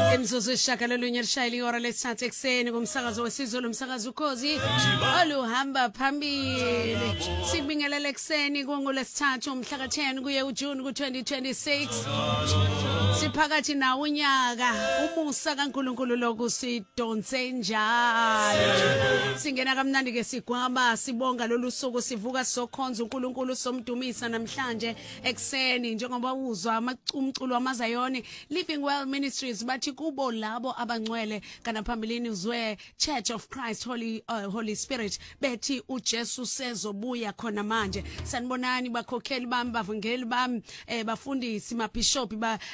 Imzuzu ishagalolunye lishayile ihora lesithathu ekseni kumsakazo wesizwe lomsakazo ukhozi oluhamba phambili. Sibingelela ekseni ngoLwesithathu umhla ka-10 kuye uJune ku-2026. Siphakathi nawo unyaka umusa kaNkulunkulu lokusidonse njalo. Singena kamnandi ke sigwaba sibonga lolu suku sivuka sokhonza uNkulunkulu somdumisa namhlanje ekseni njengoba uzwa umculo wamaZayoni Living Well Ministries bathi kubo labo abangcwele kana phambilini uzwe Church of Christ Holy Spirit bethi uJesu sezobuya khona manje. Sanibonani bakhokheli bami bavangeli bami bafundisi mabishop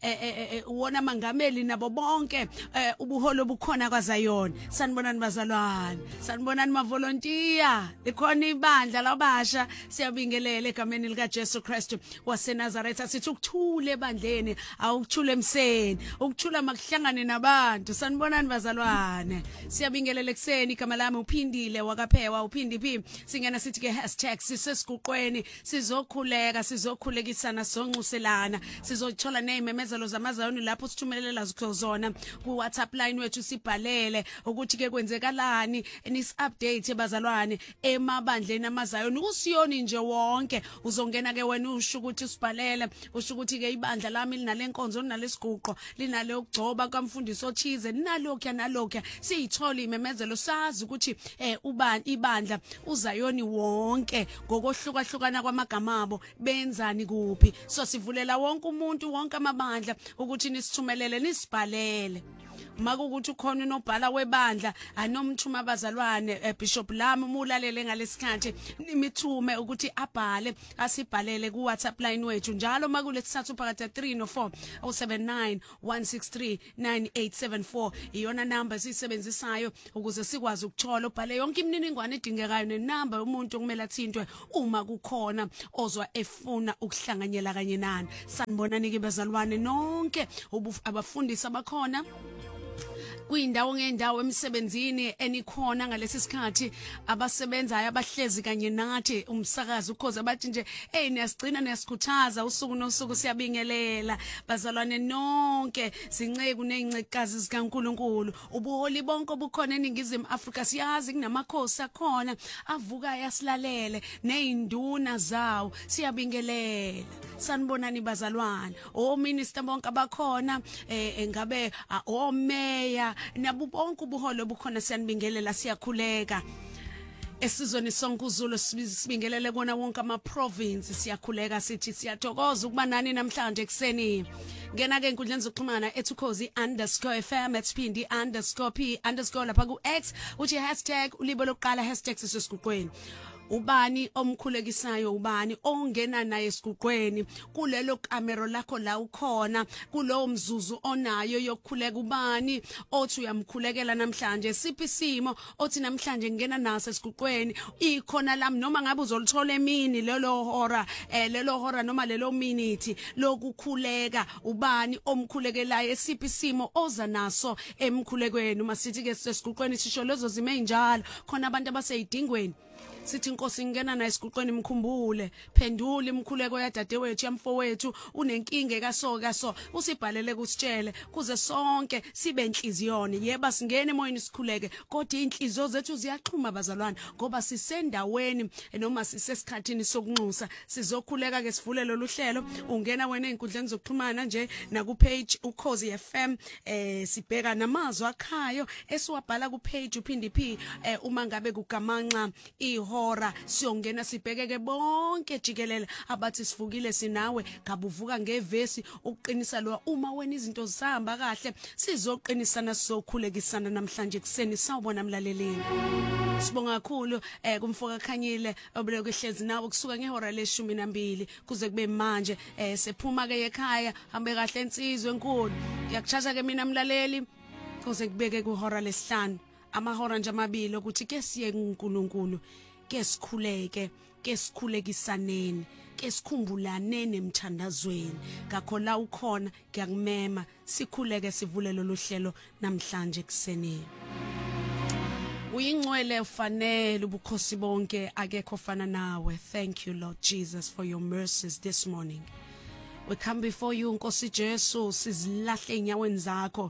uwona mangameli nabo bonke ubuholo bukhona kwaZayoni. Sanibonani bazalwane, sanibonani mavolontiya, likhona ibandla labasha. Siyabingelela egameni lika Jesu Christ waseNazaretha. Sithi ukuthule ebandleni awukuthule emseni, ukuthula makuhlangane nabantu. Sanibonani bazalwane, siyabingelela ekseni. Igama lami uphindile wakaphewa uphindiphi. Singena sithi ke #sisesiguqweni sizokhuleka sizokhulekisana sonxuselana sizothola nezimemezelo zamaZayoni lapho sithumelela zona ku WhatsApp line wethu sibhalele ukuthi ke kwenzekalani nis update bazalwane emabandleni amaZayoni uSiyoni nje wonke. Uzongena ke wena usho ukuthi usibhalele usho ukuthi ke ibandla lami linalenkonzo linalesiguqo linale ukugcoba kamfundisi othize nalokho nalokho siyithola imemezelo sazi ukuthi ibandla uZayoni wonke ngokohlukahlukana kwamagama abo benzani kuphi. So sivulela wonke umuntu wonke amabandla ukuthi nisithumelele nisibhalele makukuthi ukhona unobhala webandla anomthuma abazalwane Bishop lami umulalele ngalesikhathi nimithume ukuthi abhale asibhalele ku WhatsApp line wethu njalo makulesithathu phakathi 3 no 4 079 163 9874 iyona number esisebenzisayo ukuze sikwazi ukuthola ubhale yonke imininingwane edingekayo nenamba yomuntu okumele athintwe uma kukhona ozwa efuna ukuhlanganyela kanye nani. Sanibonani ke bazalwane nonke abafundisi abakhona kuyindawo ngendawo emsebenzini enikhona ngalesi sikhathi abasebenzayo abahlezi kanye nathi umsakazo ukhoza bathi nje niyasigcina niyasikhuthaza usuku nosuku. Siyabingelela bazalwane nonke zinceku nezincekazi zikaNkuluNkulu ubuholi bonke obukhona eNingizimu Afrika. Siyazi kunamakhosi akhona avuka yasilalele nezinduna zawo. Siyabingelela. Sanibonani bazalwane ominister bonke abakhona engabe omeya nabo bonke ubuholo bukhona. Siyanibingelela siyakhuleka esizweni sonke uZulu sibingelele kona wonke ama province. Siyakhuleka sithi siyathokoza ukuba nani namhlanje ekseni. Ngena ke enkundleni zokuxhumana @ukhozi_FM @phindi_p_ lapha ku X uthi #ulibo lokuqala #sisesiguqweni. Ubani omkhulekisayo ubani ongena naye esiguqweni kulelo kamera lakho la ukhona kulowo mzuzu onayo yokukhuleka. Ubani othi uyamkhulekela namhlanje siphi isimo othi namhlanje ngena naso esiguqweni ikhona lami noma ngabe uzolithola emini lelo hora noma lelo minute lokukhuleka. Ubani omkhulekelayo siphi isimo oza naso emkhulekweni. Uma sithi ke sesiguqweni sisho lezo zime njalo khona abantu abaseyidingweni sithi inkosi ngena naye esiguqweni mkhumbule phendula imkhuleko yadadewethu yamfowethu unenkinga kaso usibhalele kusitshele kuze sonke sibe inhliziyone. Yeba singene emoyeni sikhuleke kodwa inhliziyo zethu ziyaxhuma bazalwane ngoba sisendaweni noma sisesikhathini sokunxusa. Sizokhuleka ke sivule lolu hlelo ungena wena einkundleni zokuxhumana nje na ku page ukhozi FM sibheka namazwi akhayo esiwabhala ku page uphindiphi uma ngabe kugamanxa ihora siyongena sibhekeke bonke jikelele abathi sivukile sinawe ngabuvuka ngevesi ukuqinisa lo uma wena izinto zihamba kahle sizoqinisana sizokhulekisana namhlanje ekseni. Sawubona mlaleleni sibonga kakhulu kumfoka Khanyile obuleke hlezi nawe kusuka ngehora le12 kuze kube manje sephuma ke ekhaya hambe kahle insizwe enkulu. Ngiyakuchaza ke mina mlaleli kuze kubeke kuhora lesihlanu amahora nje amabili ukuthi ke siye kuNkulunkulu ke sikhuleke ke sikhulekisaneni ke sikhumbulane nemthandazweni ngakho la ukhona ngiyakumema sikhuleke sivule lolu hlelo namhlanje kuseneni. Uyingcwele ufanele ubukhosi bonke akekho fana nawe. Thank you Lord Jesus for your mercies this morning. We come before you Nkosi Jesu sizilahle enyaweni zakho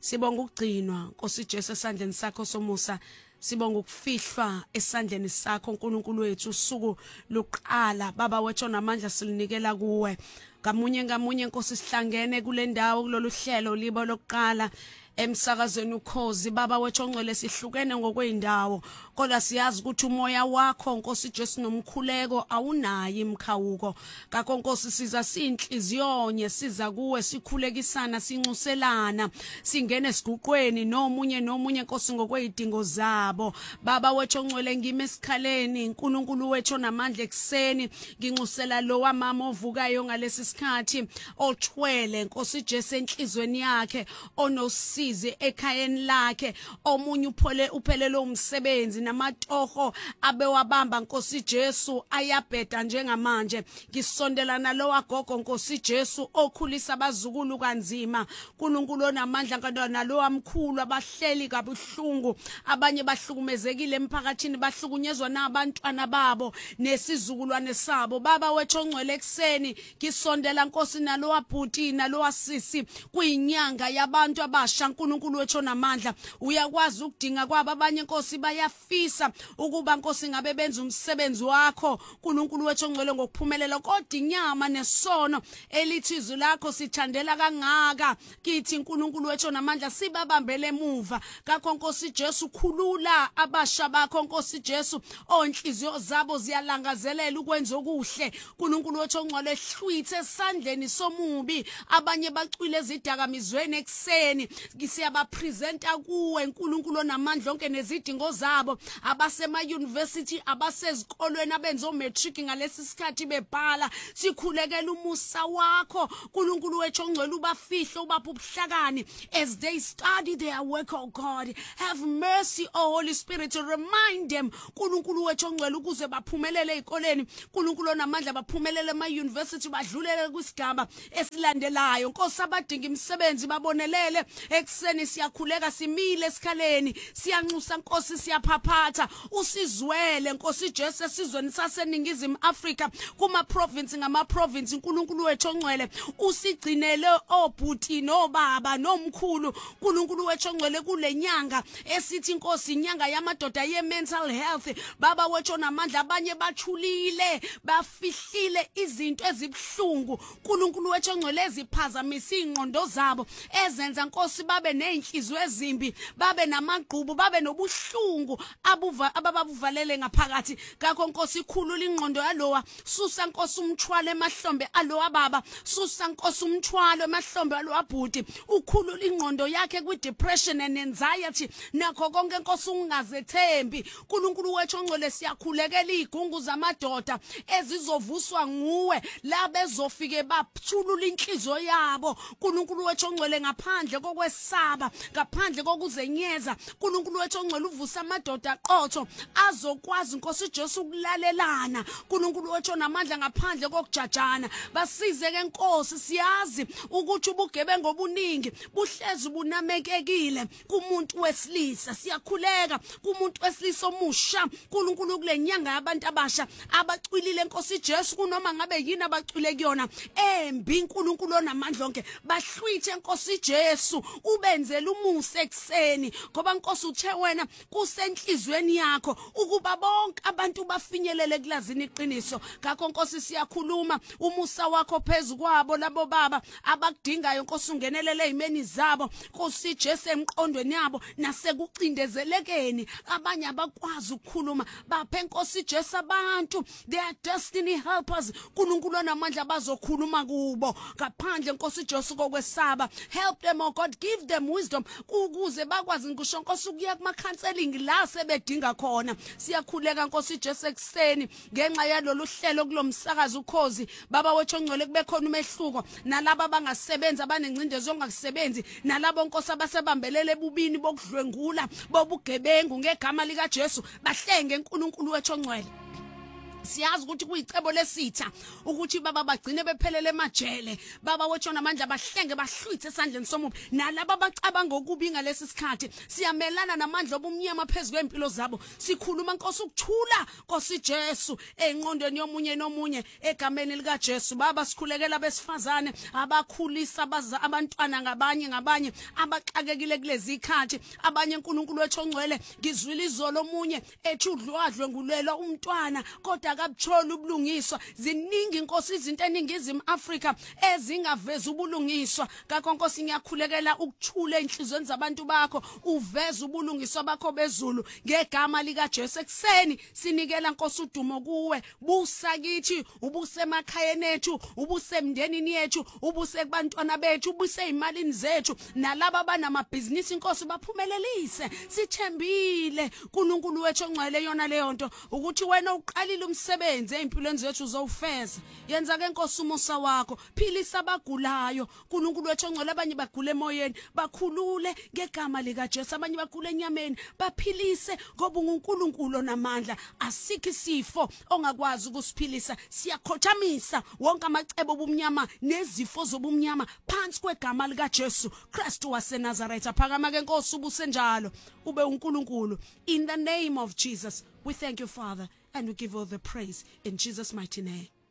Sibonga ukugcinwa Nkosi Jesu esandleni sakho somusa. Sibonga ukufihlwa esandleni sakho uNkulunkulu wethu usuku lokuqala baba wethu namandla silinikela kuwe. Ngamunye Nkosi sihlangene kule ndawo kulolu hlelo libo lokuqala emsakazweni ukhozi baba wethu ongcwele sihlukene ngokweindawo kodwa siyazi ukuthi umoya wakho Nkosi Jesu nomkhuleko awunayi imkhawuko ngakho Nkosi siza sinhliziyonye siza kuwe sikhulekisana sinxuselana singene siguqweni nomunye Nkosi ngokwezidingo zabo baba wethu ongcwele ngime esikhaleni uNkulunkulu wethu namandla ekseni nginxusela lo wamama ovukayo ngalesi sikhathi othwele Nkosi Jesu enhlizweni yakhe onosi ekhayeni lakhe omunye uphelele umsebenzi namatoho abewabamba Nkosi Jesu ayabheda njengamanje ngisondelana lo wagogo Nkosi Jesu okhulisa abazukulu kanzima uNkulunkulu onamandla kanti lo wamkhulu abahleli kabuhlungu abanye bahlukumezekile emphakathini bahlukunyezwa nabantwana babo nesizukulwane sabo baba wethu ongcwele ekseni ngisondela Nkosi nalo wabhuti nalo wasisi kuyinyanga yabantu abasha uNkulunkulu wethu namandla uyakwazi ukudinga kwabo abanye Nkosi bayafisa ukuba Nkosi ngabe benza umsebenzi wakho uNkulunkulu wethu ongcwele ngokuphumelela kodwa inyama nesono elithi izwi lakho sithandela kangaka kithi uNkulunkulu wethu namandla sibabambele emuva ngakho Nkosi Jesu khulula abasha bakho Nkosi Jesu onhliziyo zabo ziyalangazelela ukwenza okuhle uNkulunkulu wethu ongcwele ehlwithe esandleni somubi abanye bacwile ezidakamizweni ekseni siyaba-presenta kuwe uNkulunkulu onamandla onke nezidingo zabo abasema university abasezikolweni abenza matric ngalesi sikhathi bebhala sikhulekela umusa wakho uNkulunkulu wethu ongcwele ubafihle ubapha ubuhlakani as they study their work oh God have mercy oh Holy Spirit to remind them uNkulunkulu wethu ongcwele ukuze baphumelele ezikoleni uNkulunkulu onamandla baphumelele ema-university badlulele kwisigaba esilandelayo Nkosi abadinga imisebenzi babonelele ekseni siyakhuleka simile esikhaleni siyanxusa Nkosi siyaphaphatha usizwele Nkosi Jesu esizweni saseningizimu Afrika kuma province ngama province uNkulunkulu wethu ongcwele usigcinele obhuti nobaba nomkhulu uNkulunkulu wethu ongcwele kulenyanga esithi Nkosi inyanga yamadoda ye mental health baba wethu namandla abanye bachulile bafihlile izinto ezibhlungu uNkulunkulu wethu ongcwele eziphazamisa ingqondo zabo ezenza Nkosi babe nenhliziyo ezimbi babe namagqubu babe nobuhlungu ababavuvalele ngaphakathi ngakho Nkosi khulula ingqondo yalowa susa Nkosi umthwalo emahlombe alowa baba susa Nkosi umthwalo emahlombe alowa bhuti ukhulula ingqondo yakhe kwi depression and anxiety nakho konke Nkosi ungazethembi uNkulunkulu wethu ongcwele siyakhulekela izigungu zamadoda ezizovuswa nguwe la bezofike bathulula inhliziyo yabo uNkulunkulu wethu ongcwele ngaphandle kokwesaba ngaphandle kokuzenyeza uNkulunkulu wethu ongcwele uvusa amadoda aqotho azokwazi Nkosi Jesu ukulalelana uNkulunkulu wethu namandla ngaphandle kokujajana basize ke Nkosi siyazi ukuthi ubugebengu obuningi buhlezi bunamekekile kumuntu wesilisa siyakhuleka kumuntu wesilisa omusha uNkulunkulu kulenyanga yabantu abasha abacwilile Nkosi Jesu kunoma ngabe yini abacwile kuyona embi uNkulunkulu onamandla onke bahlwithe Nkosi Jesu ubenzele umusa ekseni ngoba Nkosi uthe wena kusenhlizweni yakho ukuba bonke abantu bafinyelele kulazini iqiniso ngakho Nkosi siyakhuluma umusa wakho phezulu kwabo labo baba abakudingayo Nkosi ungenelele ezimeni zabo Nkosi Jesu emqondweni yabo nasekucindezelekeni abanye abakwazi ukukhuluma baphe Nkosi Jesu abantu they are destiny helpers uNkulunkulu onamandla bazokhuluma kubo ngaphandle Nkosi Jesu kokwesaba help them oh God give them wisdom ukuze bakwazi ngisho Nkosi ukuya kuma counseling la sebedinga khona siyakhuleka Nkosi Jesu ekseni ngenxa yalolu hlelo kulomsakazi ukhozi baba wethu ongcwele kube khona umehluko nalabo abangasebenza abanengcindezo ongakusebenzi nalabo Nkosi abasebambelele ebubini bokudlwengula bobugebengu ngegama lika Jesu bahlenge uNkulunkulu wethu ongcwele siyazi ukuthi kuyicebo lesitha ukuthi baba bagcine bephelele emajele baba wetshona amandla bahlenge bahlwithe esandleni somubi nalabo abacabanga ukubi ngalesi sikhathi siyamelana namandla obumnyama phezulu kwempilo zabo sikhuluma Nkosi ukuthula Nkosi Jesu engqondweni yomunye nomunye egameni lika Jesu baba sikhulekela besifazane abakhulisa abantwana ngabanye abaxakekile kulezi ikhathi abanye uNkulunkulu wethu ongcwele ngizwile izolo omunye ethi udlwadlwe ngulelo umntwana kodwa akabuthola ubulungiswa ziningi Nkosi izinto eningizimu Afrika ezingaveza ubulungiswa ngakho Nkosi ngiyakhulekela ukuthula enhlizweni zabantu bakho uveze ubulungiswa bakho bezulu ngegama lika Jesu ekseni sinikela Nkosi udumo kuwe busa kithi ubuse emakhayeni ethu ubuse emndenini yethu ubuse kubantwana bethu ubuse imalini zethu nalabo abanamabhizinisi Nkosi baphumelelise sithembile uNkulunkulu wethu ongcwele yona leyo nto ukuthi wena uqalile umsebenzi empilweni zethu uzowufeza yenza ke Nkosi umusa wakho philisa abagulayo uNkulunkulu wethu ongcwele abanye bagula emoyeni bakhulule ngegama lika Jesu abanye bagula enyameni baphilise ngoba uNkulunkulu onamandla asikho isifo ongakwazi ukusiphilisa siyakhothamisa wonke amacebo obumnyama nezifo zobumnyama phansi kwegama lika Jesu Kristu waseNazaretha phakama ke Nkosi ubuse njalo ube uNkulunkulu in the name of Jesus we thank you Father and we give all the praise in Jesus mighty name.